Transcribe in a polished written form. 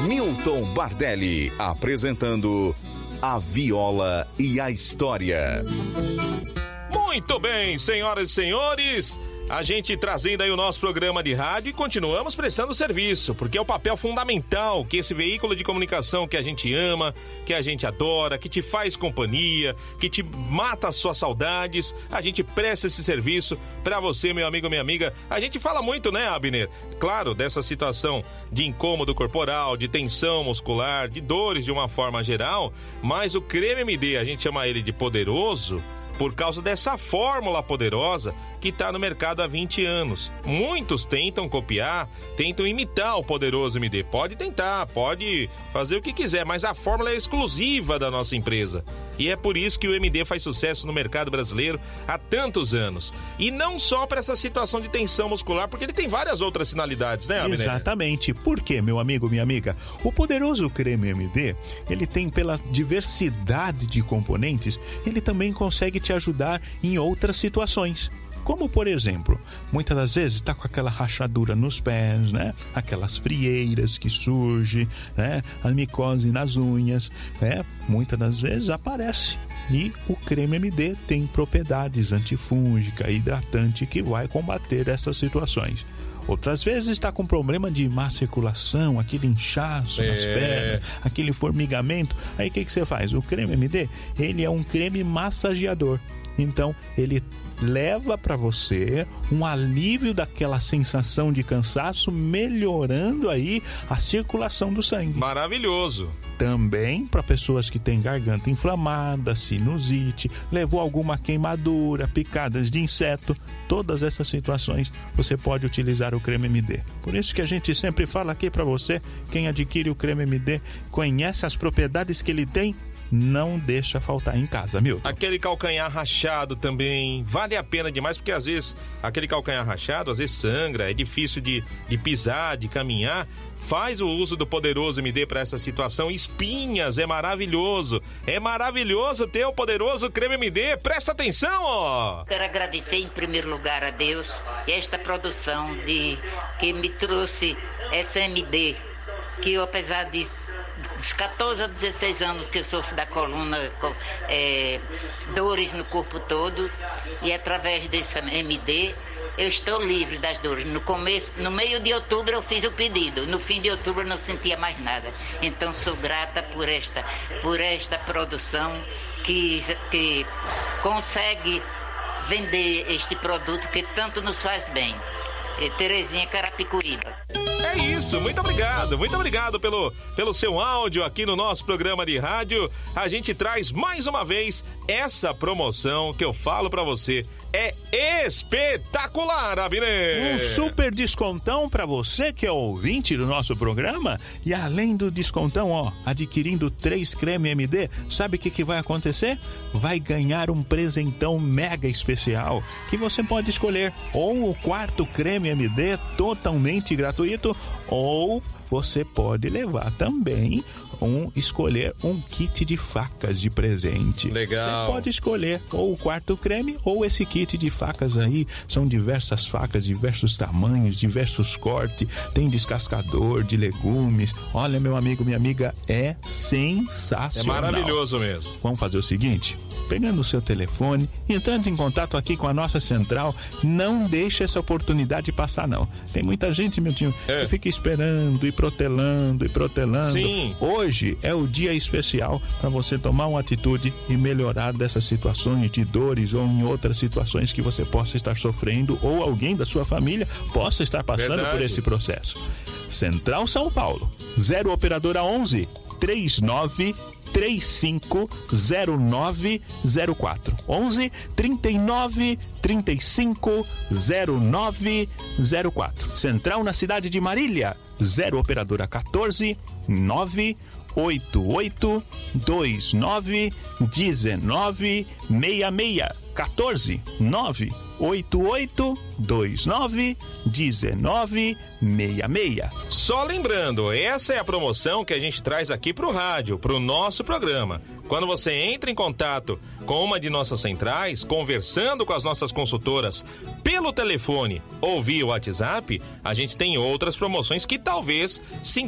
Milton Bardelli apresentando A Viola e a História. Muito bem, senhoras e senhores, a gente trazendo aí o nosso programa de rádio e continuamos prestando serviço, porque é o papel fundamental que esse veículo de comunicação que a gente ama, que a gente adora, que te faz companhia, que te mata as suas saudades, a gente presta esse serviço pra você, meu amigo, minha amiga. A gente fala muito, né, Abner? Claro, dessa situação de incômodo corporal, de tensão muscular, de dores de uma forma geral, mas o Creme MD, a gente chama ele de poderoso por causa dessa fórmula poderosa que está no mercado há 20 anos. Muitos tentam copiar, tentam imitar o poderoso MD. Pode tentar, pode fazer o que quiser, mas a fórmula é exclusiva da nossa empresa. E é por isso que o MD faz sucesso no mercado brasileiro há tantos anos. E não só para essa situação de tensão muscular, porque ele tem várias outras finalidades, né, Abner? Exatamente. Por quê, meu amigo, minha amiga? O poderoso Creme MD, ele tem, pela diversidade de componentes, ele também consegue te ajudar em outras situações. Como, por exemplo, muitas das vezes está com aquela rachadura nos pés, né? Aquelas frieiras que surgem, né? A micose nas unhas, né? Muitas das vezes aparece. E o Creme MD tem propriedades antifúngica e hidratante que vai combater essas situações. Outras vezes está com problema de má circulação, aquele inchaço nas pernas, aquele formigamento. Aí o que você faz? O Creme MD, ele é um creme massageador. Então, ele leva para você um alívio daquela sensação de cansaço, melhorando aí a circulação do sangue. Maravilhoso! Também para pessoas que têm garganta inflamada, sinusite, levou alguma queimadura, picadas de inseto, todas essas situações você pode utilizar o Creme MD. Por isso que a gente sempre fala aqui para você, quem adquire o Creme MD, conhece as propriedades que ele tem, não deixa faltar em casa, Milton. Aquele calcanhar rachado também vale a pena demais, porque às vezes aquele calcanhar rachado, às vezes sangra, é difícil de pisar, de caminhar. Faz o uso do poderoso MD para essa situação. Espinhas, é maravilhoso. É maravilhoso ter o poderoso Creme MD. Presta atenção, ó. Quero agradecer em primeiro lugar a Deus e esta produção que me trouxe essa MD, que eu, apesar de dos 14 a 16 anos que eu sofro da coluna, dores no corpo todo, e através dessa MD eu estou livre das dores. No meio de outubro eu fiz o pedido, no fim de outubro eu não sentia mais nada. Então sou grata por esta produção que consegue vender este produto que tanto nos faz bem. Terezinha, Carapicuíba. É isso, muito obrigado pelo seu áudio aqui no nosso programa de rádio. A gente traz mais uma vez essa promoção que eu falo pra você. É espetacular, Abner! Um super descontão pra você que é ouvinte do nosso programa. E além do descontão, ó, adquirindo 3 Creme MD, sabe o que vai acontecer? Vai ganhar um presentão mega especial que você pode escolher ou o 4º Creme MD totalmente gratuito, ou você pode levar também escolher um kit de facas de presente. Legal. Você pode escolher ou o 4º creme ou esse kit de facas aí. São diversas facas, diversos tamanhos, diversos cortes. Tem descascador de legumes. Olha, meu amigo, minha amiga, é sensacional. É maravilhoso mesmo. Vamos fazer o seguinte, pegando o seu telefone, entrando em contato aqui com a nossa central, não deixe essa oportunidade passar, não. Tem muita gente, meu tio, que fica esperando e protelando. Sim. Hoje é o dia especial para você tomar uma atitude e melhorar dessas situações de dores ou em outras situações que você possa estar sofrendo ou alguém da sua família possa estar passando por esse processo. Central São Paulo, 0 operadora 11 39 350904 11 39 35 0904. Central na cidade de Marília, 0 operadora 14 988 29 1966 14 988 29 1966. Só lembrando, essa é a promoção que a gente traz aqui pro rádio, pro nosso programa. Quando você entra em contato com uma de nossas centrais, conversando com as nossas consultoras pelo telefone ou via WhatsApp, a gente tem outras promoções que talvez se